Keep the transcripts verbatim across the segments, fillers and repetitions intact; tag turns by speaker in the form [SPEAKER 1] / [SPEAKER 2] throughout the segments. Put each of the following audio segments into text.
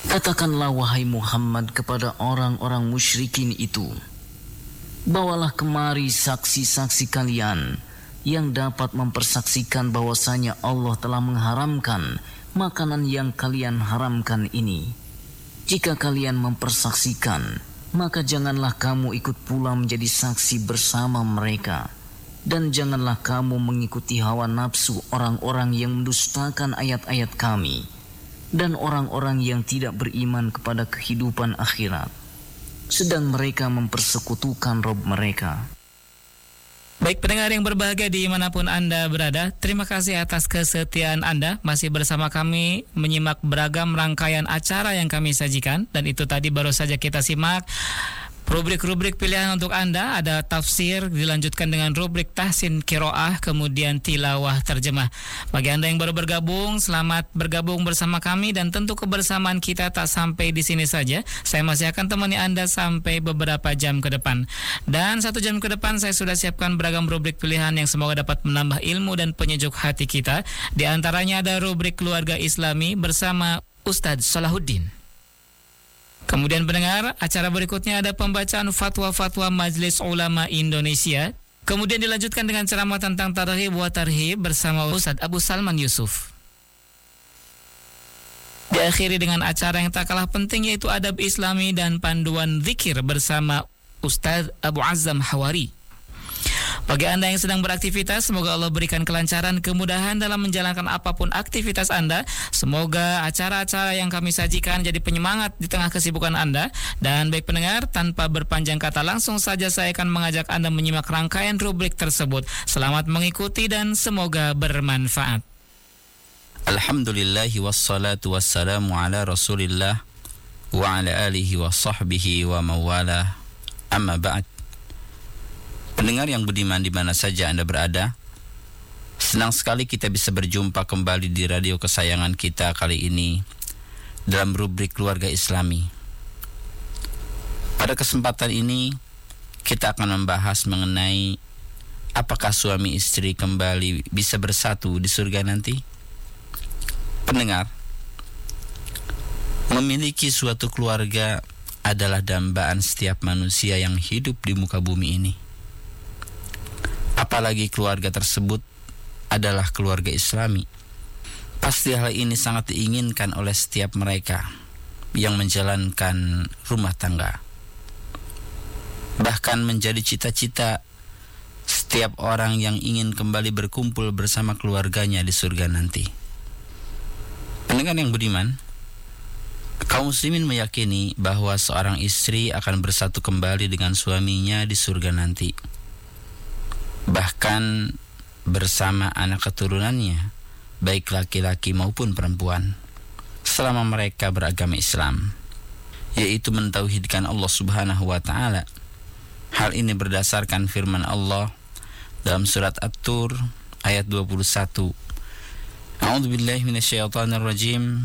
[SPEAKER 1] Katakanlah wahai Muhammad kepada orang-orang musyrikin itu, bawalah kemari saksi-saksi kalian yang dapat mempersaksikan bahwasanya Allah telah mengharamkan makanan yang kalian haramkan ini. Jika kalian mempersaksikan, maka janganlah kamu ikut pula menjadi saksi bersama mereka. Dan janganlah kamu mengikuti hawa nafsu orang-orang yang mendustakan ayat-ayat kami dan orang-orang yang tidak beriman kepada kehidupan akhirat, sedang mereka mempersekutukan Rabb mereka.
[SPEAKER 2] Baik pendengar yang berbahagia dimanapun Anda berada, terima kasih atas kesetiaan Anda masih bersama kami menyimak beragam rangkaian acara yang kami sajikan. Dan itu tadi baru saja kita simak rubrik-rubrik pilihan untuk Anda. Ada tafsir, dilanjutkan dengan rubrik tahsin qiraah, kemudian tilawah terjemah. Bagi Anda yang baru bergabung, selamat bergabung bersama kami. Dan tentu kebersamaan kita tak sampai di sini saja. Saya masih akan temani Anda sampai beberapa jam ke depan. Dan satu jam ke depan saya sudah siapkan beragam rubrik pilihan yang semoga dapat menambah ilmu dan penyejuk hati kita. Di antaranya ada rubrik keluarga Islami bersama Ustadz Salahuddin. Kemudian pendengar, acara berikutnya ada pembacaan fatwa-fatwa Majelis Ulama Indonesia. Kemudian dilanjutkan dengan ceramah tentang tarhib wa tarhib bersama Ustadz Abu Salman Yusuf. Diakhiri dengan acara yang tak kalah penting, yaitu adab Islami dan panduan zikir bersama Ustadz Abu Azzam Hawari. Bagi Anda yang sedang beraktivitas, semoga Allah berikan kelancaran, kemudahan dalam menjalankan apapun aktivitas Anda. Semoga acara-acara yang kami sajikan jadi penyemangat di tengah kesibukan Anda. Dan baik pendengar, tanpa berpanjang kata, langsung saja saya akan mengajak Anda menyimak rangkaian rubrik tersebut. Selamat mengikuti dan semoga bermanfaat.
[SPEAKER 3] Alhamdulillahi wassalatu wassalamu ala rasulillah wa ala alihi wa sahbihi wa mawala, amma ba'd. Pendengar yang budiman di mana saja Anda berada, senang sekali kita bisa berjumpa kembali di radio kesayangan kita kali ini dalam rubrik keluarga Islami. Pada kesempatan ini kita akan membahas mengenai apakah suami istri kembali bisa bersatu di surga nanti. Pendengar, memiliki suatu keluarga adalah dambaan setiap manusia yang hidup di muka bumi ini. Apalagi keluarga tersebut adalah keluarga Islami. Pasti hal ini sangat diinginkan oleh setiap mereka yang menjalankan rumah tangga. Bahkan menjadi cita-cita setiap orang yang ingin kembali berkumpul bersama keluarganya di surga nanti. Pendengar yang budiman, kaum muslimin meyakini bahwa seorang istri akan bersatu kembali dengan suaminya di surga nanti, bahkan bersama anak keturunannya, baik laki-laki maupun perempuan, selama mereka beragama Islam, yaitu mentauhidkan Allah Subhanahu wa ta'ala. Hal ini berdasarkan firman Allah dalam surat At-Tur ayat dua puluh satu. A'udzubillahi minasyaitonir rajim.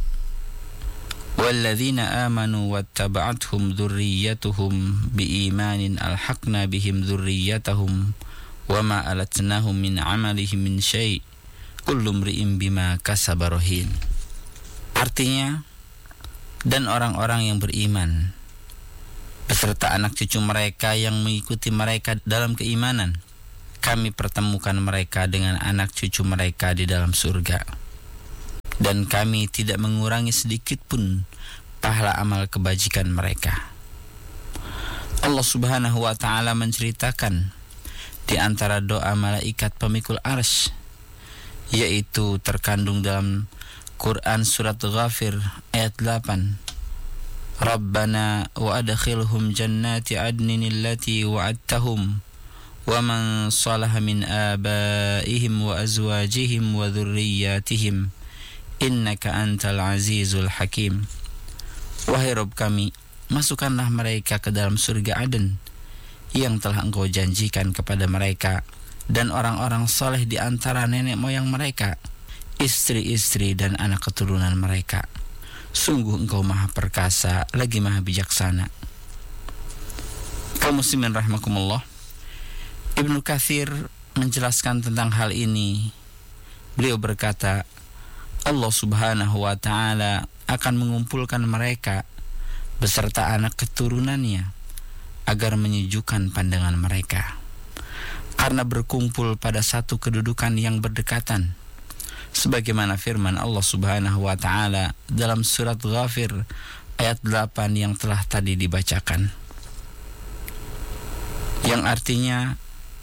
[SPEAKER 3] Walladzina amanu wattaba'athum dzurriyyatuhum biimanin alhaqna bihim dzurriyyatahum wama alatnahum min amalihim min syai' kullu imri'in bima kasaba rahin. Artinya, dan orang-orang yang beriman beserta anak cucu mereka yang mengikuti mereka dalam keimanan, kami pertemukan mereka dengan anak cucu mereka di dalam surga, dan kami tidak mengurangi sedikit pun pahala amal kebajikan mereka. Allah Subhanahu wa ta'ala menceritakan di antara doa malaikat pemikul arsy, yaitu terkandung dalam Quran surat Ghafir ayat delapan. Rabbana wa adkhilhum jannati adnin allati wa'adtahum wa man salaha min abaihim wa azwajihim wa dhurriyyatihim innaka antal azizul hakim. Wahai Rabb kami, masukkanlah mereka ke dalam surga Aden yang telah Engkau janjikan kepada mereka, dan orang-orang soleh di antara nenek moyang mereka, istri-istri dan anak keturunan mereka. Sungguh Engkau maha perkasa lagi maha bijaksana. Kaum muslimin rahimakumullah, Ibnu Katsir menjelaskan tentang hal ini. Beliau berkata, Allah Subhanahu wa ta'ala akan mengumpulkan mereka beserta anak keturunannya agar menyejukkan pandangan mereka, karena berkumpul pada satu kedudukan yang berdekatan, sebagaimana firman Allah Subhanahu wa ta'ala dalam surat Ghafir ayat delapan yang telah tadi dibacakan, yang artinya,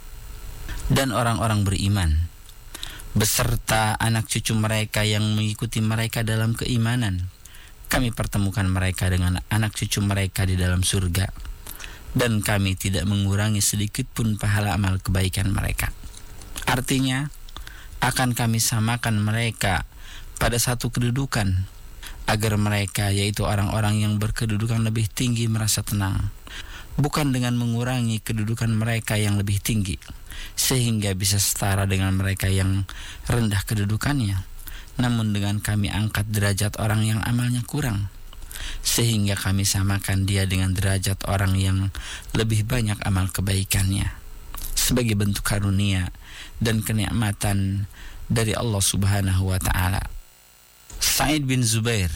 [SPEAKER 3] dan orang-orang beriman beserta anak cucu mereka yang mengikuti mereka dalam keimanan, kami pertemukan mereka dengan anak cucu mereka di dalam surga, dan kami tidak mengurangi sedikit pun pahala amal kebaikan mereka. Artinya, akan kami samakan mereka pada satu kedudukan, agar mereka, yaitu orang-orang yang berkedudukan lebih tinggi, merasa tenang, bukan dengan mengurangi kedudukan mereka yang lebih tinggi sehingga bisa setara dengan mereka yang rendah kedudukannya, namun dengan kami angkat derajat orang yang amalnya kurang sehingga kami samakan dia dengan derajat orang yang lebih banyak amal kebaikannya, sebagai bentuk karunia dan kenikmatan dari Allah Subhanahu wa ta'ala. Sa'id bin Zubair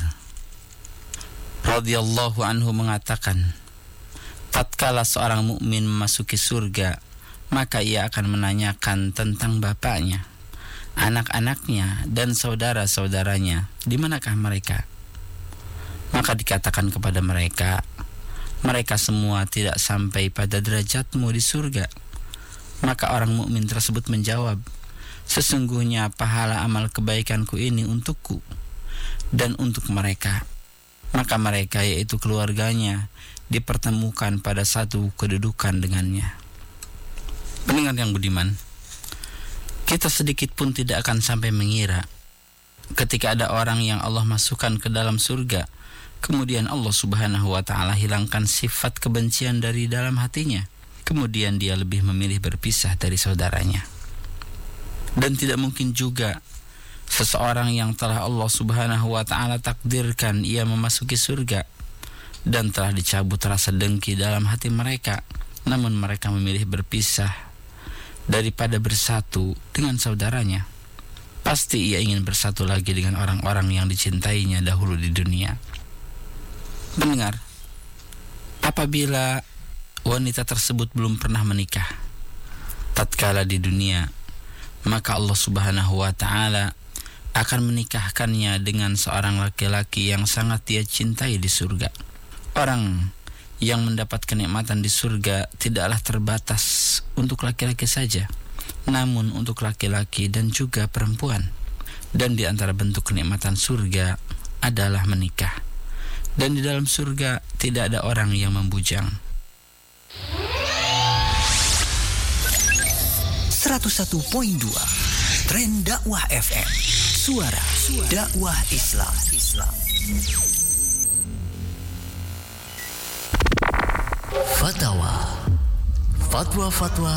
[SPEAKER 3] radhiyallahu anhu mengatakan, tatkala seorang mukmin memasuki surga, maka ia akan menanyakan tentang bapaknya, anak-anaknya, dan saudara-saudaranya, di manakah mereka? Maka dikatakan kepada mereka, mereka semua tidak sampai pada derajatmu di surga. Maka orang mukmin tersebut menjawab, sesungguhnya pahala amal kebaikanku ini untukku dan untuk mereka. Maka mereka, yaitu keluarganya, dipertemukan pada satu kedudukan dengannya. Pendengar yang budiman, kita sedikit pun tidak akan sampai mengira ketika ada orang yang Allah masukkan ke dalam surga, kemudian Allah Subhanahu wa ta'ala hilangkan sifat kebencian dari dalam hatinya, kemudian dia lebih memilih berpisah dari saudaranya. Dan tidak mungkin juga seseorang yang telah Allah Subhanahu wa ta'ala takdirkan ia memasuki surga dan telah dicabut rasa dengki dalam hati mereka, namun mereka memilih berpisah daripada bersatu dengan saudaranya. Pasti ia ingin bersatu lagi dengan orang-orang yang dicintainya dahulu di dunia. Mendengar, apabila wanita tersebut belum pernah menikah tatkala di dunia, maka Allah Subhanahu wa ta'ala akan menikahkannya dengan seorang laki-laki yang sangat dia cintai di surga. Orang yang mendapat kenikmatan di surga tidaklah terbatas untuk laki-laki saja, namun untuk laki-laki dan juga perempuan. Dan di antara bentuk kenikmatan surga adalah menikah. Dan di dalam surga tidak ada orang yang membujang.
[SPEAKER 4] seratus satu koma dua Tren Dakwah F M, suara dakwah Islam. Fatwa, fatwa-fatwa